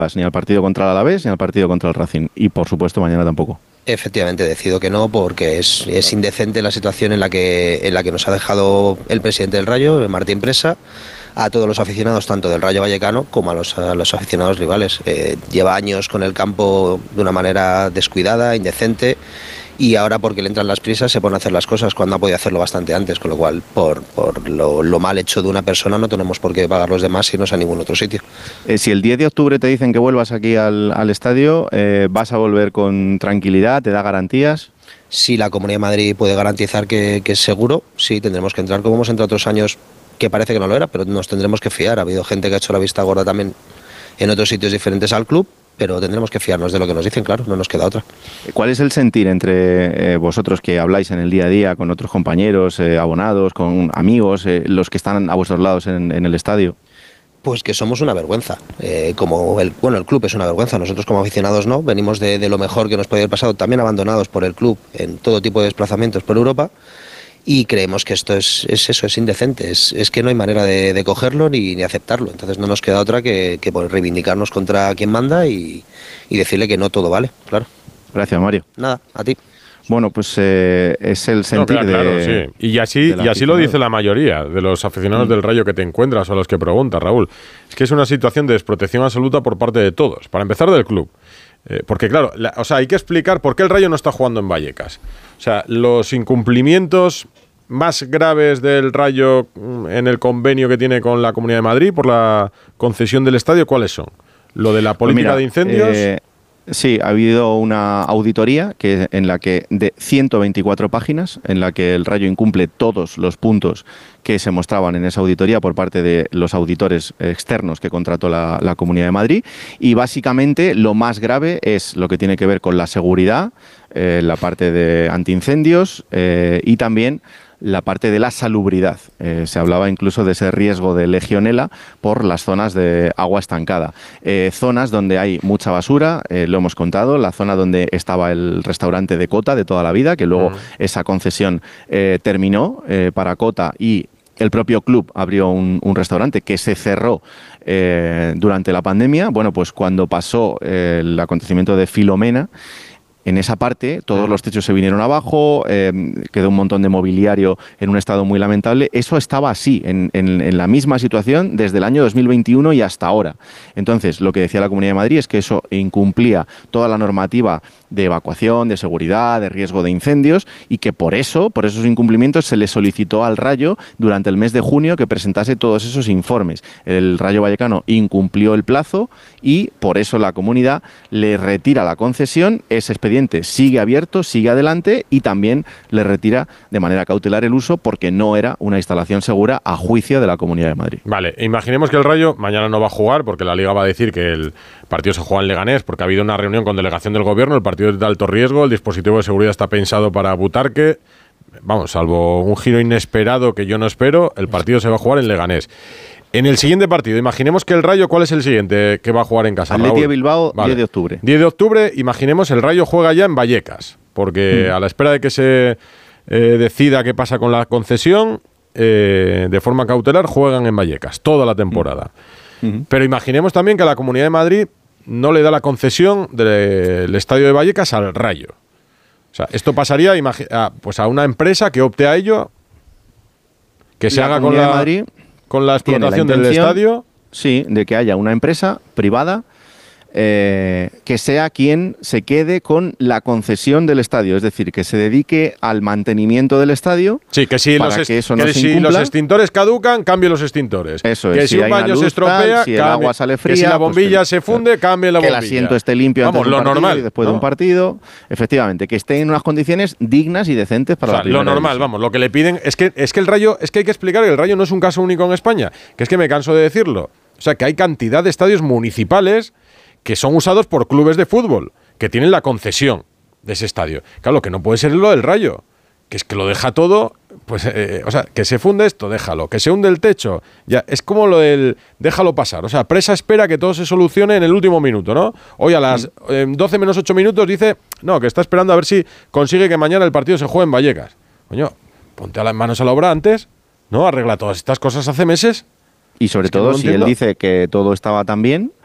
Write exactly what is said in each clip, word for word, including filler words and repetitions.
ni al partido contra el Alavés ni al partido contra el Racing. Y por supuesto mañana tampoco. Efectivamente, decido que no, porque es, es indecente la situación en la que en la que nos ha dejado el presidente del Rayo, Martín Presa, a todos los aficionados, tanto del Rayo Vallecano como a los, a los aficionados rivales. Eh, lleva años con el campo de una manera descuidada, indecente, y ahora porque le entran las prisas se pone a hacer las cosas cuando ha podido hacerlo bastante antes, con lo cual por, por lo, lo mal hecho de una persona no tenemos por qué pagar los demás irnos a ningún otro sitio. Eh, si el diez de octubre te dicen que vuelvas aquí al, al estadio, eh, ¿vas a volver con tranquilidad? ¿Te da garantías? Si la Comunidad de Madrid puede garantizar que, que es seguro, sí, tendremos que entrar como hemos entrado otros años, que parece que no lo era, pero nos tendremos que fiar. Ha habido gente que ha hecho la vista gorda también en otros sitios diferentes al club, pero tendremos que fiarnos de lo que nos dicen, claro, no nos queda otra. ¿Cuál es el sentir entre eh, vosotros que habláis en el día a día con otros compañeros, eh, abonados, con amigos, eh, los que están a vuestros lados en, en el estadio? Pues que somos una vergüenza. Eh, como el, bueno, el club es una vergüenza, nosotros como aficionados no, venimos de, de lo mejor que nos podía haber pasado, también abandonados por el club en todo tipo de desplazamientos por Europa. Y creemos que esto es, es eso, es indecente, es, es que no hay manera de, de cogerlo ni, ni aceptarlo. Entonces no nos queda otra que, que por reivindicarnos contra quien manda y, y decirle que no todo vale, claro. Gracias, Mario. Nada, a ti. Bueno, pues eh, es el sentir no, claro, de... Claro, sí. Y así, y así lo dice la mayoría de los aficionados mm. del Rayo que te encuentras o a los que preguntas, Raúl. Es que es una situación de desprotección absoluta por parte de todos. Para empezar, del club. Eh, porque claro, la, o sea, hay que explicar por qué el Rayo no está jugando en Vallecas. O sea, los incumplimientos más graves del Rayo en el convenio que tiene con la Comunidad de Madrid por la concesión del estadio, ¿cuáles son? Lo de la política pues mira, de incendios... Eh, sí, ha habido una auditoría que, en la que de ciento veinticuatro páginas, en la que el Rayo incumple todos los puntos que se mostraban en esa auditoría por parte de los auditores externos que contrató la, la Comunidad de Madrid, y básicamente lo más grave es lo que tiene que ver con la seguridad, eh, la parte de antiincendios eh, y también la parte de la salubridad. Eh, se hablaba incluso de ese riesgo de legionela por las zonas de agua estancada. Eh, zonas donde hay mucha basura, eh, lo hemos contado, la zona donde estaba el restaurante de Cota de toda la vida, que luego mm. esa concesión eh, terminó eh, para Cota, y el propio club abrió un, un restaurante que se cerró eh, durante la pandemia. Bueno, pues cuando pasó eh, el acontecimiento de Filomena, en esa parte todos los techos se vinieron abajo, eh, quedó un montón de mobiliario en un estado muy lamentable. Eso estaba así, en, en, en la misma situación desde el año dos mil veintiuno y hasta ahora. Entonces, lo que decía la Comunidad de Madrid es que eso incumplía toda la normativa de evacuación, de seguridad, de riesgo de incendios, y que por eso, por esos incumplimientos, se le solicitó al Rayo durante el mes de junio que presentase todos esos informes. El Rayo Vallecano incumplió el plazo y por eso la Comunidad le retira la concesión. Ese expediente sigue abierto, sigue adelante, y también le retira de manera cautelar el uso porque no era una instalación segura a juicio de la Comunidad de Madrid. Vale, imaginemos que el Rayo mañana no va a jugar porque la Liga va a decir que el partido se juega en Leganés porque ha habido una reunión con delegación del Gobierno, el partido es de alto riesgo, el dispositivo de seguridad está pensado para Butarque. Vamos, salvo un giro inesperado que yo no espero, el partido se va a jugar en Leganés. En el siguiente partido, imaginemos que el Rayo, ¿cuál es el siguiente que va a jugar en casa? Athletic de Bilbao, vale. diez de octubre. diez de octubre, imaginemos el Rayo juega ya en Vallecas, porque mm. a la espera de que se eh, decida qué pasa con la concesión, eh, de forma cautelar juegan en Vallecas toda la temporada. Mm. Mm-hmm. Pero imaginemos también que la Comunidad de Madrid no le da la concesión del estadio de Vallecas al Rayo. O sea, esto pasaría a, pues a una empresa que opte a ello, que se la haga con la... de Madrid con la explotación la del estadio. Sí, de que haya una empresa privada eh, que sea quien se quede con la concesión del estadio, es decir, que se dedique al mantenimiento del estadio. Sí, que si, los, que eso que no si los extintores caducan, cambie los extintores. Eso es. Que si, si un baño se estropea, si el cambie, agua sale fría, que si la bombilla pues, se funde, cambie la que bombilla. Que el asiento esté limpio Vamos, antes de un lo partido normal, y después ¿no? de un partido. Efectivamente, que esté en unas condiciones dignas y decentes para o sea, la primera lo normal, división. vamos, lo que le piden es que, es que el Rayo, es que hay que explicar que el Rayo no es un caso único en España, que es que me canso de decirlo. O sea, que hay cantidad de estadios municipales que son usados por clubes de fútbol, que tienen la concesión de ese estadio. Claro, lo que no puede ser es lo del Rayo, que es que lo deja todo, pues, eh, o sea, que se funde esto, déjalo, que se hunde el techo, ya, es como lo del déjalo pasar. O sea, Presa espera que todo se solucione en el último minuto, ¿no? Hoy a las eh, doce menos ocho minutos dice, no, que está esperando a ver si consigue que mañana el partido se juegue en Vallecas. Coño, ponte a las manos a la obra antes, ¿no? Arregla todas estas cosas hace meses. Y sobre es que todo, no si él dice que todo estaba tan bien,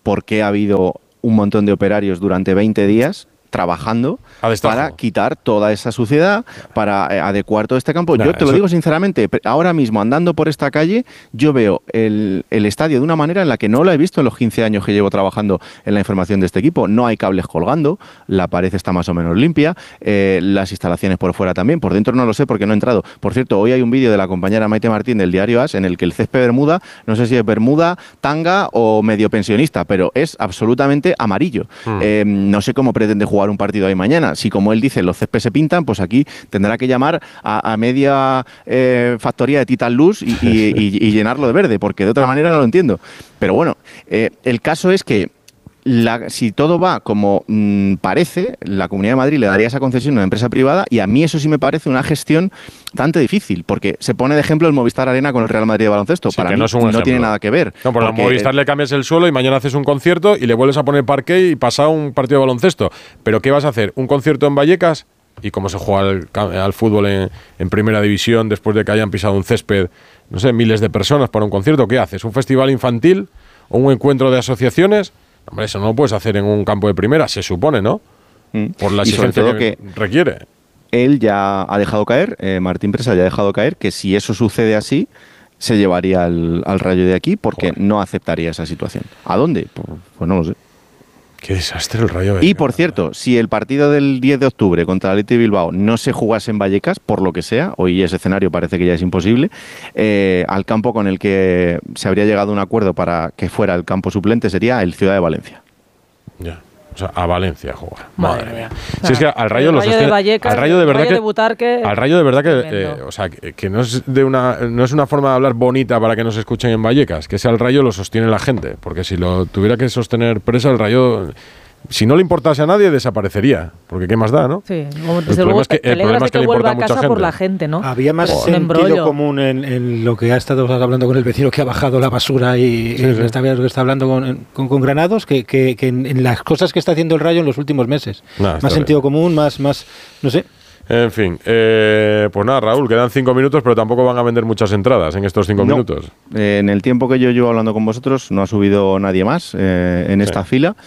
por qué ha habido un montón de operarios durante veinte días trabajando para quitar toda esa suciedad, para eh, adecuar todo este campo. Nah, yo te lo digo sinceramente, ahora mismo andando por esta calle, yo veo el, el estadio de una manera en la que no lo he visto en los quince años que llevo trabajando en la información de este equipo. No hay cables colgando, la pared está más o menos limpia, eh, las instalaciones por fuera también, por dentro no lo sé porque no he entrado. Por cierto, hoy hay un vídeo de la compañera Maite Martín del diario As en el que el césped Bermuda, no sé si es Bermuda, tanga o medio pensionista, pero es absolutamente amarillo. Hmm. Eh, no sé cómo pretende jugar un partido ahí mañana. Si, como él dice, los céspedes se pintan, pues aquí tendrá que llamar a, a media eh, factoría de Titan Luz y, y, y, y llenarlo de verde, porque de otra manera no lo entiendo. Pero bueno, eh, el caso es que La, si todo va como mmm, parece, la Comunidad de Madrid le daría esa concesión a una empresa privada, y a mí eso sí me parece una gestión bastante difícil, porque se pone de ejemplo el Movistar Arena con el Real Madrid de baloncesto. Sí, Para mí no, no tiene nada que ver. No, por el Movistar le cambias el suelo y mañana haces un concierto y le vuelves a poner parqué y pasa un partido de baloncesto. Pero ¿qué vas a hacer? ¿Un concierto en Vallecas? ¿Y cómo se juega al, al fútbol en, en primera división después de que hayan pisado un césped, no sé, miles de personas para un concierto? ¿Qué haces? ¿Un festival infantil o un encuentro de asociaciones? Hombre, eso no lo puedes hacer en un campo de primera, se supone, ¿no? Mm. Por la exigencia que, que requiere. Él ya ha dejado caer, eh, Martín Presa ya ha dejado caer, que si eso sucede así, se llevaría al, al Rayo de aquí, porque Joder. no aceptaría esa situación. ¿A dónde? Pues, pues no lo sé. Qué desastre el Rayo. Y por cierto, si el partido del diez de octubre contra el Athletic Bilbao no se jugase en Vallecas, por lo que sea, hoy ese escenario parece que ya es imposible, eh, al campo con el que se habría llegado a un acuerdo para que fuera el campo suplente sería el Ciudad de Valencia. Ya. O sea, a Valencia jugar. Madre, Madre mía. Si es que al Rayo lo sostiene, de Vallecas, al Rayo de verdad Rayo que de Butarque, al Rayo de verdad que eh, o sea, que, que no es de una no es una forma de hablar bonita para que nos escuchen en Vallecas, que sea el Rayo lo sostiene la gente, porque si lo tuviera que sostener Presa, el Rayo, si no le importase a nadie, desaparecería. Porque qué más da, ¿no? Sí. El problema es que, el problema es que, que le importa a mucha gente. Por la gente, ¿no? Había más oh. sentido común en, en lo que ha estado hablando con el vecino que ha bajado la basura y, sí, y sí. Está, lo que está hablando con, con, con Granados que, que, que en, en las cosas que está haciendo el Rayo en los últimos meses. Nah, más sentido bien. común, más, más, no sé. En fin, eh, pues nada, Raúl, quedan cinco minutos, pero tampoco van a vender muchas entradas en estos cinco no. minutos. Eh, en el tiempo que yo llevo hablando con vosotros, no ha subido nadie más eh, en sí. esta fila.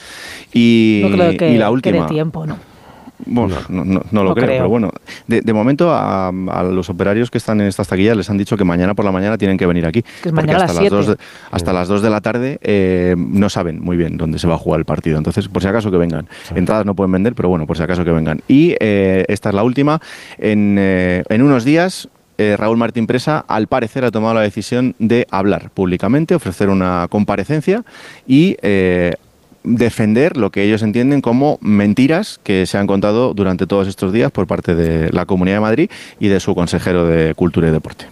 Y, no creo que, y la última. Que de tiempo, ¿no? Bueno, no, no, no lo no creo, creo, pero bueno, de, de momento a, a los operarios que están en estas taquillas les han dicho que mañana por la mañana tienen que venir aquí. Que es mañana hasta a las las dos de, hasta las dos de la tarde eh, no saben muy bien dónde se va a jugar el partido. Entonces, por si acaso que vengan. Sí. Entradas no pueden vender, pero bueno, por si acaso que vengan. Y eh, esta es la última. En, eh, en unos días... Eh, Raúl Martín Presa, al parecer, ha tomado la decisión de hablar públicamente, ofrecer una comparecencia y eh, defender lo que ellos entienden como mentiras que se han contado durante todos estos días por parte de la Comunidad de Madrid y de su consejero de Cultura y Deporte.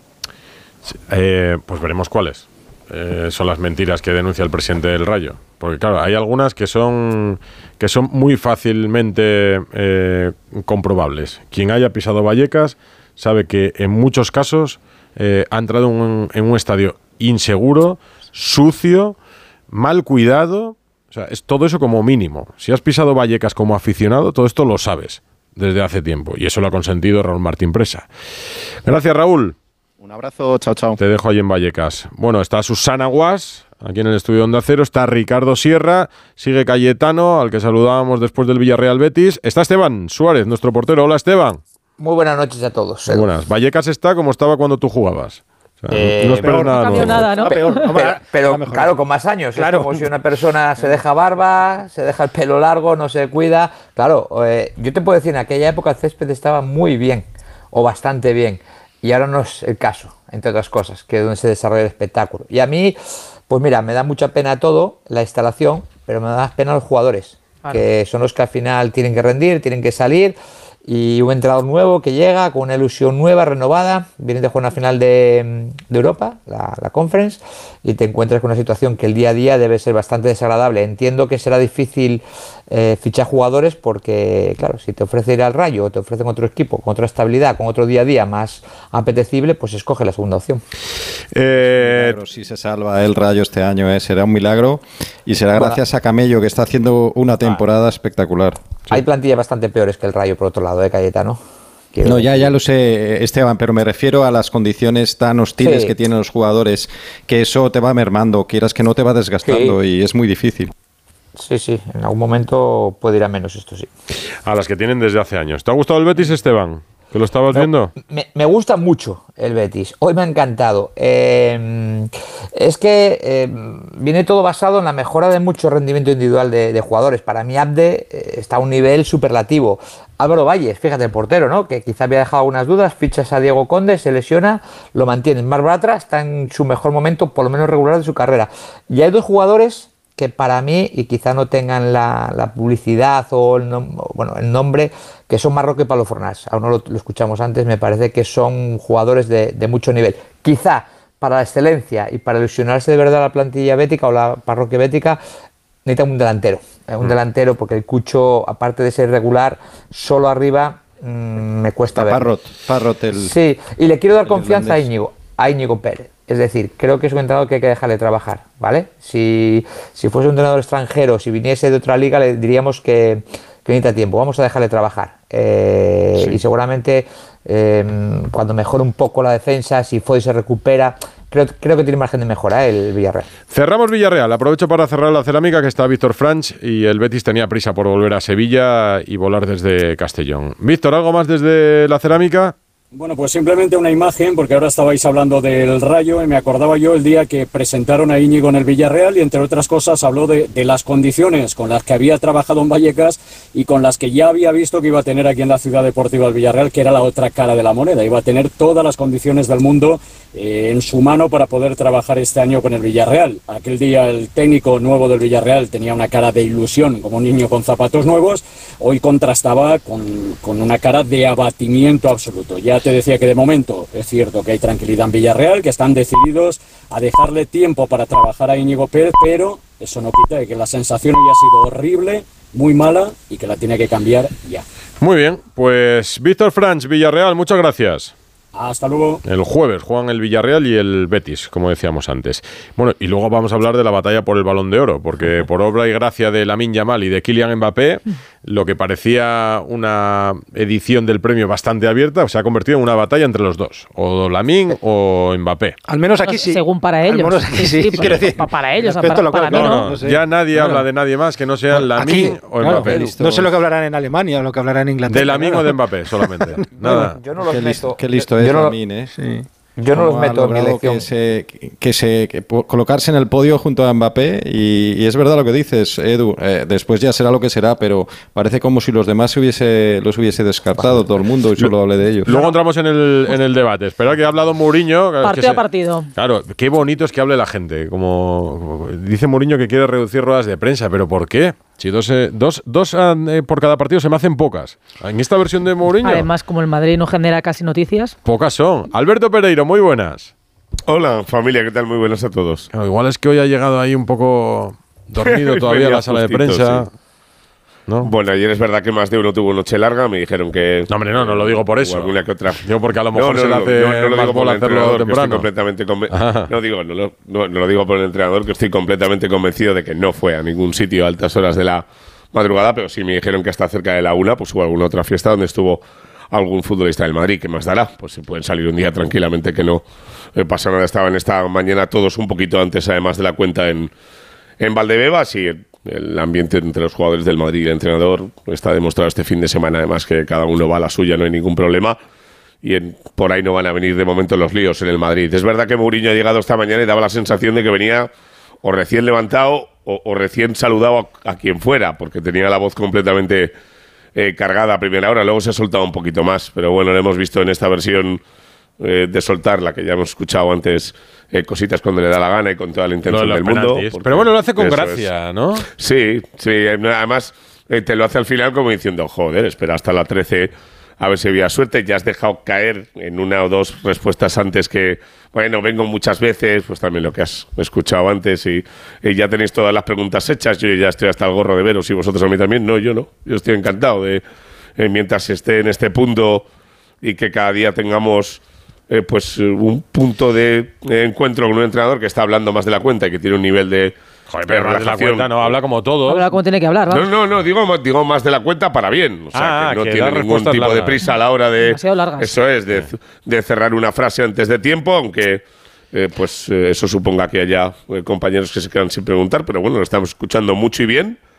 Sí, eh, pues veremos cuáles eh, son las mentiras que denuncia el presidente del Rayo. Porque claro, hay algunas que son, que son muy fácilmente eh, comprobables. Quien haya pisado Vallecas sabe que en muchos casos eh, ha entrado en un, en un estadio inseguro, sucio, mal cuidado. O sea, es todo eso como mínimo. Si has pisado Vallecas como aficionado, todo esto lo sabes desde hace tiempo. Y eso lo ha consentido Raúl Martín Presa. Gracias, Raúl. Un abrazo, chao, chao. Te dejo ahí en Vallecas. Bueno, está Susana Guas, aquí en el estudio de Onda Cero. Está Ricardo Sierra. Sigue Cayetano, al que saludábamos después del Villarreal Betis. Está Esteban Suárez, nuestro portero. Hola, Esteban. Muy buenas noches a todos. Muy buenas. Vallecas está como estaba cuando tú jugabas. O sea, eh, no esperas nada, no nada, ¿no? Peor, pero, pero claro, con más años. Claro. Es como si una persona se deja barba, se deja el pelo largo, no se cuida. Claro, eh, yo te puedo decir, en aquella época el césped estaba muy bien, o bastante bien. Y ahora no es el caso, entre otras cosas, que es donde se desarrolla el espectáculo. Y a mí, pues mira, me da mucha pena todo, la instalación, pero me da más pena los jugadores, vale. que son los que al final tienen que rendir, tienen que salir. Y un entrenador nuevo que llega con una ilusión nueva, renovada, viene de jugar una final de, de Europa, la, la Conference, y te encuentras con una situación que el día a día debe ser bastante desagradable. Entiendo que será difícil eh, fichar jugadores porque, claro, si te ofrece ir al Rayo o te ofrecen otro equipo con otra estabilidad, con otro día a día más apetecible, pues escoge la segunda opción. Eh, si se salva el Rayo este año, eh, será un milagro y será bueno, gracias a Camello, que está haciendo una temporada ah, espectacular. Sí. Hay plantillas bastante peores que el Rayo, por otro lado, de Cayetano. No, ya, ya lo sé, Esteban, pero me refiero a las condiciones tan hostiles sí. que tienen los jugadores, que eso te va mermando, quieras que no te va desgastando sí. y es muy difícil. Sí, sí, en algún momento puede ir a menos esto, sí. A las que tienen desde hace años. ¿Te ha gustado el Betis, Esteban? ¿Que lo estabas me, viendo? Me, me gusta mucho el Betis. Hoy me ha encantado. Eh, es que eh, viene todo basado en la mejora de mucho rendimiento individual de, de jugadores. Para mí, Abde eh, está a un nivel superlativo. Álvaro Valles, fíjate, el portero, ¿no? Que quizá había dejado algunas dudas. Fichas a Diego Conde, se lesiona, lo mantiene. Marc Bartra está en su mejor momento, por lo menos regular, de su carrera. Y hay dos jugadores que para mí, y quizá no tengan la, la publicidad o el, nom bueno, el nombre, que son Marroque y Pablo Fornals. Aún no lo, lo escuchamos antes, me parece que son jugadores de, de mucho nivel. Quizá para la excelencia y para ilusionarse de verdad la plantilla bética o la parroquia bética, necesita un delantero. Un mm. delantero, porque el Cucho, aparte de ser regular, solo arriba mmm, me cuesta ver. Parrot, Parrot el, sí, y le quiero dar confianza irlandés. a Íñigo, a Íñigo Pérez. Es decir, creo que es un entrenador que hay que dejarle trabajar, ¿vale? Si, si fuese un entrenador extranjero, si viniese de otra liga, le diríamos que, que necesita tiempo. Vamos a dejarle trabajar. Eh, sí. Y seguramente eh, cuando mejore un poco la defensa, si Foy se recupera, creo, creo que tiene margen de mejora, ¿eh? El Villarreal. Cerramos Villarreal. Aprovecho para cerrar la cerámica, que está Víctor Franch, y el Betis tenía prisa por volver a Sevilla y volar desde Castellón. Víctor, ¿algo más desde la cerámica? Bueno, pues simplemente una imagen, porque ahora estabais hablando del Rayo y me acordaba yo el día que presentaron a Íñigo en el Villarreal y entre otras cosas habló de, de las condiciones con las que había trabajado en Vallecas y con las que ya había visto que iba a tener aquí en la Ciudad Deportiva del Villarreal, que era la otra cara de la moneda. Iba a tener todas las condiciones del mundo eh, en su mano para poder trabajar este año con el Villarreal. Aquel día el técnico nuevo del Villarreal tenía una cara de ilusión, como un niño con zapatos nuevos. Hoy contrastaba con, con una cara de abatimiento absoluto. Ya te decía que de momento es cierto que hay tranquilidad en Villarreal, que están decididos a dejarle tiempo para trabajar a Íñigo Pérez, pero eso no quita de que la sensación hoy ha sido horrible, muy mala y que la tiene que cambiar ya. Muy bien, pues Víctor Franch, Villarreal, muchas gracias. Hasta luego. El jueves juegan el Villarreal y el Betis, como decíamos antes. Bueno, y luego vamos a hablar de la batalla por el Balón de Oro, porque por obra y gracia de Lamine Yamal y de Kylian Mbappé, lo que parecía una edición del premio bastante abierta se ha convertido en una batalla entre los dos, o Lamine o Mbappé. Al menos aquí sí. Según para ellos. Al menos aquí sí. sí, sí para, decir, para ellos, para, para, para no, mí no, no. no. Ya nadie claro. habla de nadie más que no sea Lamine aquí, o Mbappé. Claro, no sé lo que hablarán en Alemania o lo que hablarán en Inglaterra. De Lamine o de Mbappé solamente. Nada. Yo no los qué meto. Listo, qué listo es no Lamine, ¿eh? Sí. Yo no los meto en mi elección. Que se, que se que colocarse en el podio junto a Mbappé y, y es verdad lo que dices, Edu. Eh, después ya será lo que será, pero parece como si los demás se hubiese, los hubiese descartado todo el mundo y solo hable de ellos. Luego entramos en el, en el debate. Espera que ha hablado Mourinho. Partido se, a partido. Claro, qué bonito es que hable la gente. Como, como dice Mourinho que quiere reducir ruedas de prensa, pero ¿por qué? Si dos, eh, dos, dos eh, por cada partido se me hacen pocas. En esta versión de Mourinho. Además, como el Madrid no genera casi noticias. Pocas son. Alberto Pereiro, muy buenas. Hola, familia, ¿qué tal? Muy buenas a todos. Claro, igual es que hoy ha llegado ahí un poco dormido todavía a la sala justito, de prensa. Sí. ¿No? Bueno, ayer es verdad que más de uno tuvo noche larga, me dijeron que... No, hombre, no, no lo digo por eso. Alguna que otra. Digo porque a lo mejor no, no, se le hace no, no, no lo más digo bola hacerlo temprano. Completamente no, digo, no, no, no, no lo digo por el entrenador, que estoy completamente convencido de que no fue a ningún sitio a altas horas de la madrugada, pero sí me dijeron que hasta cerca de la una pues hubo alguna otra fiesta donde estuvo algún futbolista del Madrid. ¿Qué más dará? Pues se pueden salir un día tranquilamente, que no eh, pasa nada. Estaban esta mañana todos un poquito antes, además de la cuenta, en, en Valdebebas, y el, el ambiente entre los jugadores del Madrid y el entrenador está demostrado este fin de semana, además, que cada uno va a la suya, no hay ningún problema. Y en, por ahí no van a venir de momento los líos en el Madrid. Es verdad que Mourinho ha llegado esta mañana y daba la sensación de que venía o recién levantado o, o recién saludado a, a quien fuera, porque tenía la voz completamente eh, cargada a primera hora. Luego se ha soltado un poquito más, pero bueno, lo hemos visto en esta versión eh, de soltar, la que ya hemos escuchado antes, eh, cositas cuando le da la gana y con toda la intención no, del mundo. Pero bueno, lo hace con gracia, es. ¿no? Sí, sí. Además, eh, te lo hace al final como diciendo, joder, espera hasta la trece a ver si había suerte. Ya has dejado caer en una o dos respuestas antes que, bueno, vengo muchas veces, pues también lo que has escuchado antes, y, y ya tenéis todas las preguntas hechas. Yo ya estoy hasta el gorro de veros, y vosotros a mí también. No, yo no. Yo estoy encantado de, eh, mientras esté en este punto y que cada día tengamos eh, pues un punto de, de encuentro con un entrenador que está hablando más de la cuenta y que tiene un nivel de Joder, pero más de la cuenta, no, habla como todos. Habla como tiene que hablar, ¿vale? No, no, no, digo, digo más de la cuenta para bien. O sea, ah, que no que tiene ningún tipo largas. de prisa a la hora de... Demasiado largas. Eso es, de, de cerrar una frase antes de tiempo, aunque eh, pues eh, eso suponga que haya eh, compañeros que se quedan sin preguntar, pero bueno, lo estamos escuchando mucho y bien.